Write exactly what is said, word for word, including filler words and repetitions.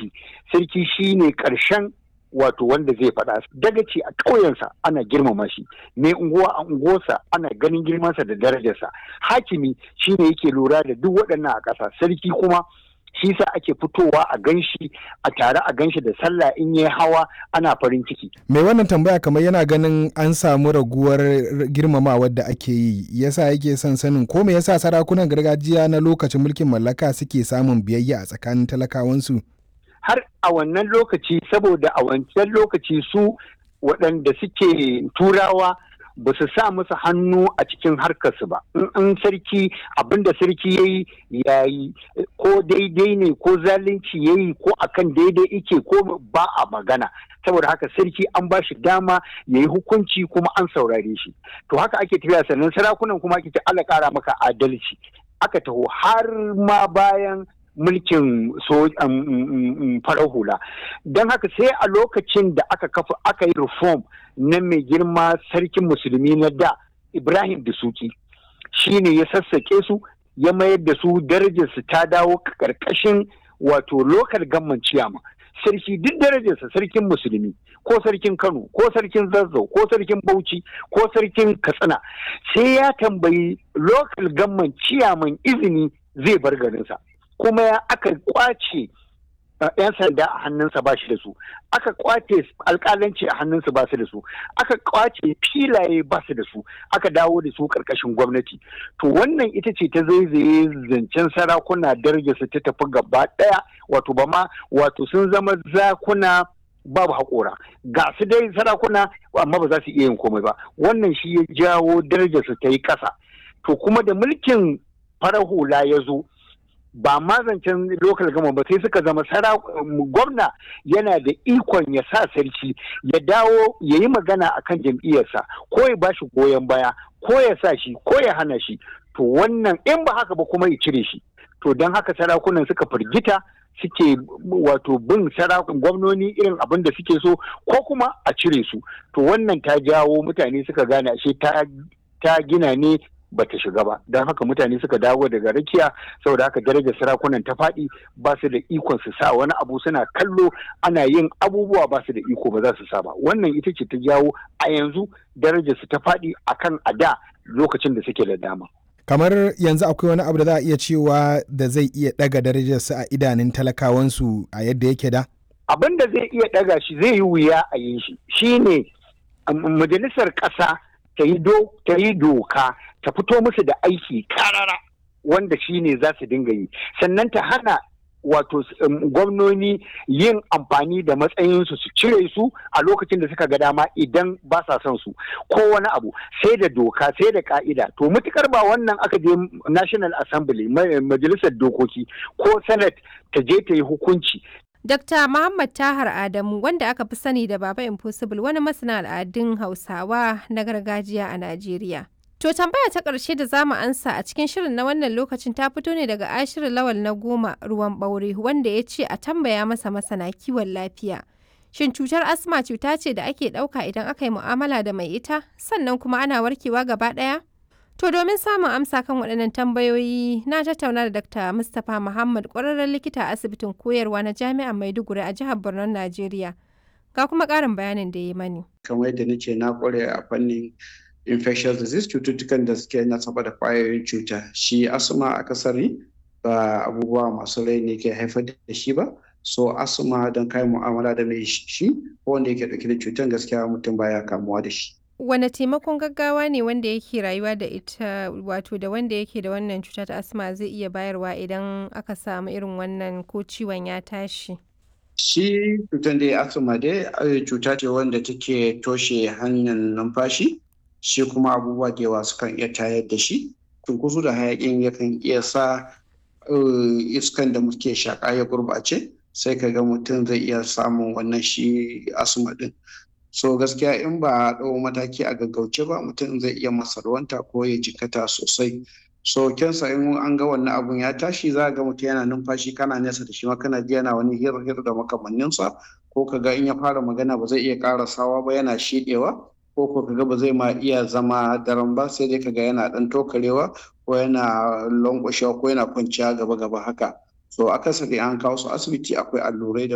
sarki sarki shine ƙarshen wato wanda zai faɗa. Dagaci a ƙauyensa ana girmama shi, mai unguwa a unguwarsa ana ganin girmansa da darajarsa, hakimi shine yake lura da duk waɗannan a ƙasa, sarki kuma shi sa ake fitowa a ganshi a tare a ganshi da sallah in yayi hawa ana farin ciki. Mai wannan tambaya kamar yana ganin an samu raguwar girmamawar da ake yi, yasa yake son sanin ko me yasa sarakunan gargajiya na lokacin mulkin mallaka suke samun biyayya a tsakanin talakawansu. Har a wannan lokaci, saboda a wancan lokaci su waɗanda suke turawa ba su sa musu hannu a cikin harkarsu ba. In sarki abinda sarki ya yi ya yi, ko daidai ne ko zalunci ya yi ko akan daidai ike ko ba a magana. Saboda haka sarki an ba shi dama ya yi hukunci kuma an saurare shi. To haka ake tafiya, sannan sarakunan kuma ake ce Allah ƙara maka adalci. Aka taho har ma bayan mulkin so farar hula. Don haka sai a lokacin da aka kafa aka yi reform na mai girma sarkin musulmi na da Ibrahim Dasuki, shine ya sassake su ya mayar da su darajarsu ta dawo karkashin wato local government chairman. Sarki duk darajarsa sarkin musulmi ko sarkin Kano ko sarkin Zazzau ko sarkin Bauchi ko sarkin Katsina sai ya tambayi local government chairman izini zai bar garinsa. Kuma ya aka kwace yan sanda a hannunsa ba shi da su, aka kwace alƙalanci a hannunsa ba su da su, aka kwace filaye ba su da su, aka dawo da su ƙarƙashin gwamnati. To wannan ita ce ta zaizaye zancen sarakuna darajarsu ta tafi gaba ɗaya, wato ba ma wato sun zama zakuna babu haƙora, ga su dai sarakuna amma ba za su iya yin komai ba. Wannan shi ya jawo darajarsu ta yi ƙasa. To kuma da mulkin farar hula ya zo, ba ma zancen local government ba, sai suka zama gwamna yana da ikon ya sa sarki ya dawo ya yi magana akan jam'iyyarsa, ko ya ba shi goyon baya ko ya sa shi ko ya hana shi. To wannan in ba haka ba kuma ya cire shi. To don haka sarakunan suka firgita suke wato bin sarakun gwamnoni irin abin da suke so ko kuma a cire su. To wannan ta jawo mutane suka gane ashe ta ta gina ne bata shiga ba. Don haka mutane suka dawo daga rakiya, saboda haka darajar sarakunan ta faɗi, ba su da ikon su sa wani abu, suna kallo ana yin abubuwa ba su da iko ba za su sa ba. Wannan ita ce ta jawo a yanzu darajar su ta faɗi akan a da lokacin da suke da dama. Kamar yanzu akwai wani abu da za a iya cewa da zai iya ɗaga darajar su a idanun talakawansu a yadda yake da? Abin da zai iya ɗaga shi zai yi wuya a yin shi shine majalisar ƙasa ta yi doka ta fito musu da aiki karara wanda shi ne za su dinga yi, sannan ta hana wato gwamnoni yin amfani da matsayinsu su cire su a lokacin da suka ga dama idan ba sa son su ko wani abu, sai da doka sai da ka'ida. To mutukar ba wannan aka je National Assembly majalisar dokoki ko Senate ta je ta yi hukunci. Dokta Muhammad Tahir Adamu, wanda aka fi sani da Baba Impossible, wani masana al'adun Hausawa na gargajiya a Najeriya. To tambaya ta ƙarshe da zamu ansa a cikin shirin na wannan lokacin ta fito ne daga Ashiru Lawal na Goma Ruwan Ɓaure, wanda ya ce a tambaya masa masana kiwon lafiya. Shin cutar asma cuta ce da ake ɗauka idan aka yi mu'amala da mai ita, sannan kuma ana warkewa gaba ɗaya? To domin samun amsa kan waɗannan tambayoyi na tattauna da Dakta Mustapha Muhammad, ƙwararren likita a asibitin koyarwa na Jami'ar Maiduguri a jihar Borno, Najeriya. Ga kuma ƙarin bayanin da ya mani. Kamar yadda nace na ƙware a fannin infectious disease, cututtukan da suke nasaba da ƙwayoyin cuta. Shi asma akasari ba abubuwa masu rai ne ke haifar da shi ba. So asma don kai mu'amala da mai shi ko wanda yake ɗauke da cutar, gaskiya mutum baya kamuwa da shi. Wane taimakon gaggawa ne wanda yake rayuwa da ita, wato da wanda yake da wannan cuta ta asma zai iya bayarwa idan aka samu irin wannan ko ciwon ya tashi? Shi cutar da asma dai cuta ce wanda take toshe hanyar numfashi, shi kuma abubuwa da yawa sukan iya tayar da shi. Cunkoso da hayakin yakan iya sa iskan da muke shaƙa ya gurɓace, sai ka ga mutum zai iya samun wannan shi asma din. So gaskiya in ba a ɗau mataki a gaggauce ba, mutum zai iya masarwanta ko ya jikata sosai. So kyansa in an ga wannan abun ya tashi, za ga mutum yana numfashi kana nesa da shi ma kana ji yana wani hir-hir da makamanninsa, ko ka ga in ya fara magana ba zai iya ƙarasawa ba, yana shiɗewa, ko ko ka ga ba zai ma iya zama daren ba, sai dai ka ga yana ɗan tokarewa ko yana lankwashewa ko yana kwanciya gaba-gaba haka. So akasari an kawo su asibiti akwai allurai da